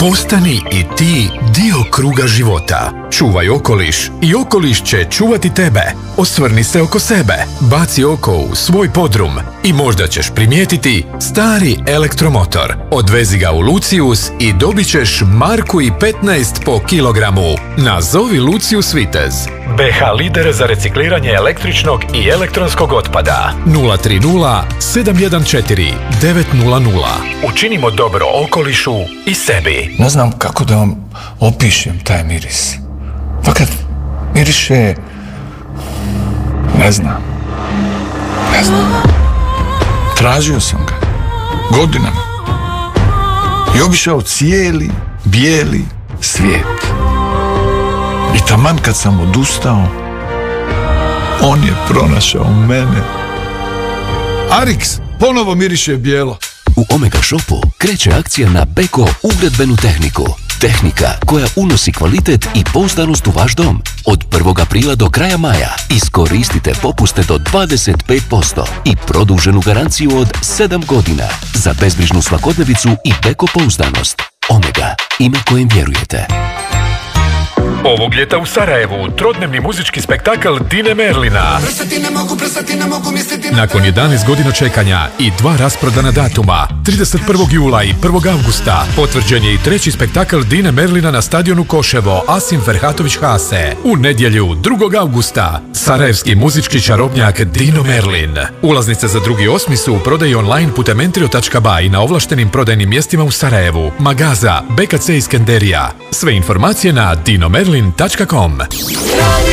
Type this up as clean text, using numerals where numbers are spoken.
Postani i ti dio kruga života. Čuvaj okoliš i okoliš će čuvati tebe. Osvrni se oko sebe, baci oko u svoj podrum i možda ćeš primijetiti stari elektromotor. Odvezi ga u Lucius i dobit ćeš 1,15 po kilogramu. Nazovi Lucius Vitez. BH lider za recikliranje električnog i elektronskog otpada. 030 714 900. Učinimo dobro okolišu i sebi. Ne znam kako da vam opišem taj miris. Pa kad miriše... Ne znam. Tražio sam ga. Godinama. I obišao cijeli, bijeli svijet. I taman kad sam odustao, on je pronašao mene. Arix ponovo miriše bijelo. U Omega Shopu kreće akcija na Beko ugradbenu tehniku. Tehnika koja unosi kvalitet i pouzdanost u vaš dom. Od 1. aprila do kraja maja iskoristite popuste do 25% i produženu garanciju od 7 godina za bezbrižnu svakodnevicu i Beko pouzdanost. Omega, ime kojem vjerujete. Ovog ljeta u Sarajevu trodnevni muzički spektakl Dine Merlina. Nakon 11 godina čekanja i 2 rasprodana datuma, 31. jula i 1. avgusta, potvrđen je i 3. spektakl Dine Merlina na stadionu Koševo Asim Ferhatović Hase. U nedjelju 2. avgusta, sarajevski muzički čarobnjak Dino Merlin. Ulaznice za 2.8. su u prodaji online putem entrio.ba i na ovlaštenim prodajnim mjestima u Sarajevu, Magaza, BKC Iskenderija. Sve informacije na dinomerlin.com.